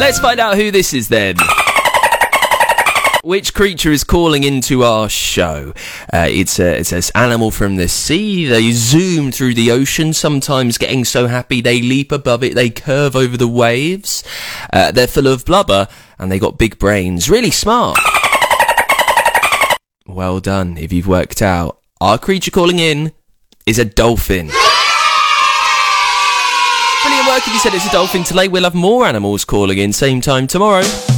Let's find out who this is then. Which creature is calling into our show? It's an animal from the sea. They zoom through the ocean, sometimes getting so happy they leap above it, they curve over the waves. They're full of blubber, and they got big brains. Really smart. Well done, if you've worked out. Our creature calling in is a dolphin. Brilliant work if you said it's a dolphin today. We'll have more animals calling in, same time tomorrow.